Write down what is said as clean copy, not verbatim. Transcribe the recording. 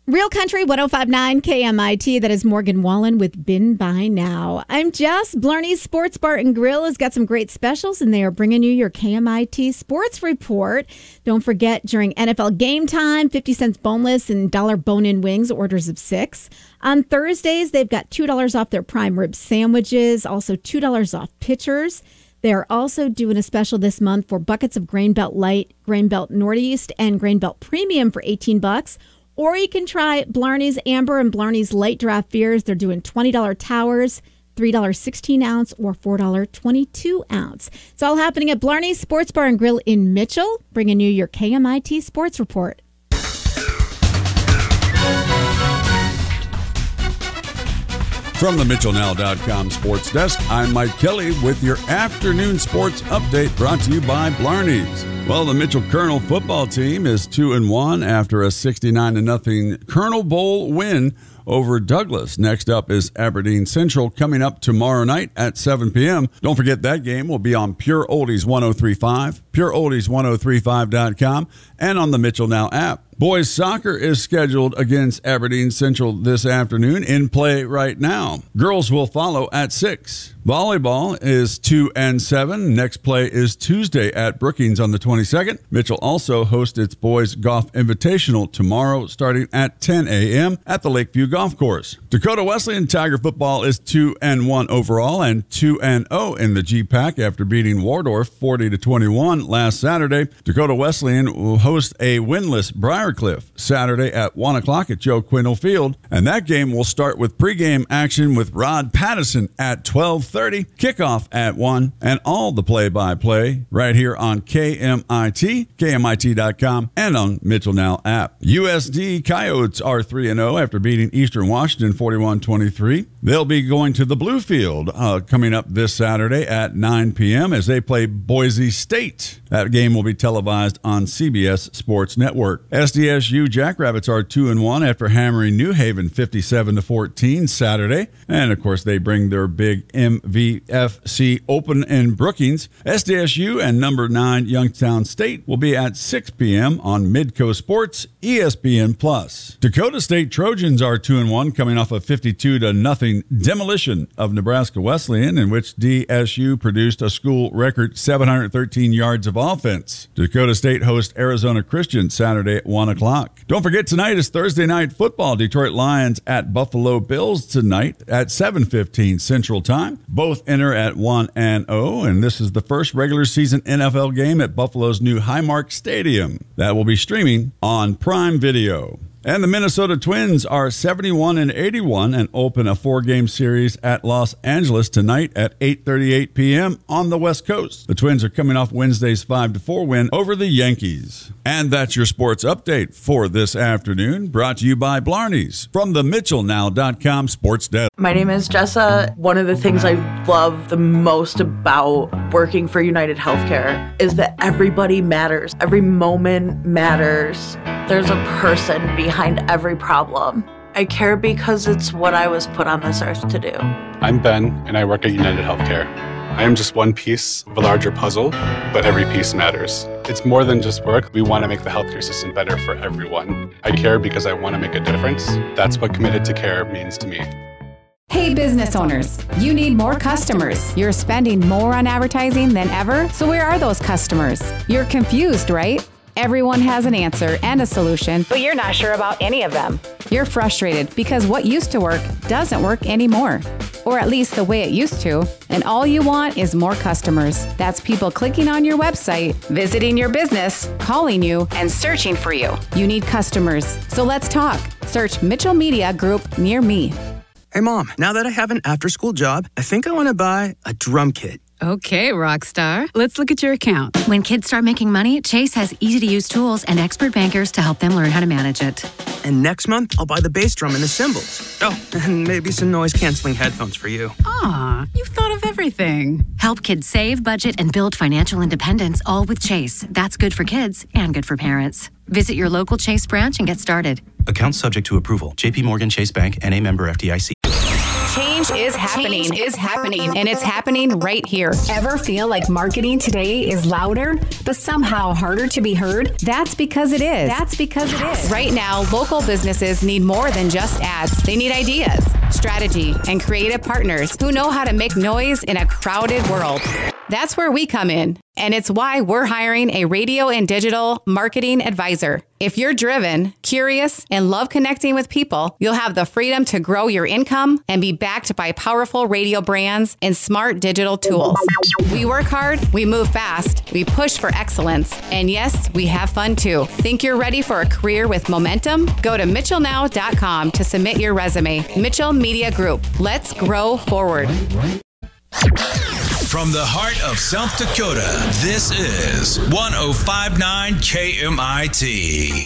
Real Country 105.9 KMIT. That is Morgan Wallen with Been By Now. I'm Jess. Blarney's Sports Bar and Grill has got some great specials, and they are bringing you your KMIT Sports Report. Don't forget, during NFL game time, 50 cents boneless and $1 bone-in wings, orders of 6. On Thursdays, they've got $2 off their prime rib sandwiches, also $2 off pitchers. They are also doing a special this month for buckets of Grain Belt Light, Grain Belt Northeast, and Grain Belt Premium for $18. Or you can try Blarney's Amber and Blarney's Light Draft beers. They're doing $20 towers, $3 16-ounce, or $4 22-ounce. It's all happening at Blarney's Sports Bar and Grill in Mitchell, bringing you your KMIT Sports Report. From the MitchellNow.com Sports Desk, I'm Mike Kelly with your afternoon sports update brought to you by Blarney's. Well, the Mitchell Colonel football team is 2-1 after a 69-0 Colonel Bowl win over Douglas. Next up is Aberdeen Central coming up tomorrow night at 7 p.m. Don't forget that game will be on Pure Oldies 103.5, pureoldies1035.com, and on the Mitchell Now app. Boys soccer is scheduled against Aberdeen Central this afternoon, in play right now. Girls will follow at 6. Volleyball is 2-7. Next play is Tuesday at Brookings on the 22nd. Mitchell also hosts its Boys Golf Invitational tomorrow starting at 10 a.m. at the Lakeview Golf Course. Dakota Wesleyan Tiger football is 2-1 overall and 2-0 in the GPAC after beating Waldorf 40-21 last Saturday. Dakota Wesleyan will host a winless Briarcliff Saturday at 1 o'clock at Joe Quinn Field, and that game will start with pregame action with Rod Pattison at 12:30, kickoff at 1, and all the play-by-play right here on KMIT, KMIT.com, and on Mitchell Now app. USD Coyotes are 3-0 after beating Eastern Washington 41-23. They'll be going to the Bluefield coming up this Saturday at 9 p.m. as they play Boise State. That game will be televised on CBS Sports Network. SDSU Jackrabbits are 2-1 after hammering New Haven 57-14 Saturday. And, of course, they bring their big MVFC Open in Brookings. SDSU and number 9 Youngstown State will be at 6 p.m. on Midco Sports, ESPN+. Dakota State Trojans are 2-1 coming off a 52-0 demolition of Nebraska Wesleyan, in which DSU produced a school record 713 yards of offense. Dakota State hosts Arizona Christian Saturday at 1 o'clock. Don't forget, tonight is Thursday Night Football. Detroit Lions at Buffalo Bills tonight at 7:15 Central Time. Both enter at 1-0, and this is the first regular season NFL game at Buffalo's new Highmark Stadium. That will be streaming on Prime Video. And the Minnesota Twins are 71-81 and open a 4-game series at Los Angeles tonight at 8:38 p.m. on the West Coast. The Twins are coming off Wednesday's 5-4 win over the Yankees. And that's your sports update for this afternoon, brought to you by Blarney's from the MitchellNow.com Sports Desk. My name is Jessa. One of the things I love the most about working for United Healthcare is that everybody matters. Every moment matters. There's a person behind every problem. I care because it's what I was put on this earth to do. I'm Ben, and I work at United Healthcare. I am just one piece of a larger puzzle, but every piece matters. It's more than just work. We want to make the healthcare system better for everyone. I care because I want to make a difference. That's what Committed to Care means to me. Hey business owners, you need more customers. You're spending more on advertising than ever, so where are those customers? You're confused, right? Everyone has an answer and a solution, but you're not sure about any of them. You're frustrated because what used to work doesn't work anymore, or at least the way it used to, and all you want is more customers. That's people clicking on your website, visiting your business, calling you, and searching for you. You need customers, so let's talk. Search Mitchell Media Group near me. Hey Mom, now that I have an after-school job, I think I want to buy a drum kit. Okay, Rockstar. Let's look at your account. When kids start making money, Chase has easy-to-use tools and expert bankers to help them learn how to manage it. And next month, I'll buy the bass drum and the cymbals. Oh, and maybe some noise-canceling headphones for you. Aw, you've thought of everything. Help kids save, budget, and build financial independence, all with Chase. That's good for kids and good for parents. Visit your local Chase branch and get started. Account subject to approval. JP Morgan Chase Bank, N.A. member FDIC. Change is happening. And it's happening right here. Ever feel like marketing today is louder, but somehow harder to be heard? That's because it is. Right now, local businesses need more than just ads. They need ideas, strategy, and creative partners who know how to make noise in a crowded world. That's where we come in, and it's why we're hiring a radio and digital marketing advisor. If you're driven, curious, and love connecting with people, you'll have the freedom to grow your income and be backed by powerful radio brands and smart digital tools. We work hard, we move fast, we push for excellence, and yes, we have fun too. Think you're ready for a career with momentum? Go to mitchellnow.com to submit your resume. Mitchell Media Group. Let's grow forward. From the heart of South Dakota, this is 105.9 KMIT.